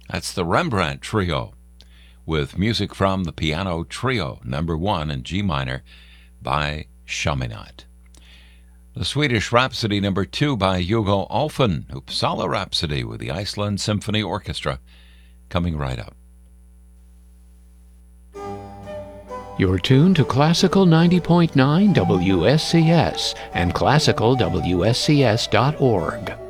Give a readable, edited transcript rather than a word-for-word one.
That's the Rembrandt Trio, with music from the Piano Trio, number 1 in G minor by Chaminade. The Swedish Rhapsody number 2 by Hugo Alphen, Uppsala Rhapsody with the Iceland Symphony Orchestra, coming right up. You're tuned to Classical 90.9 WSCS and classicalwscs.org.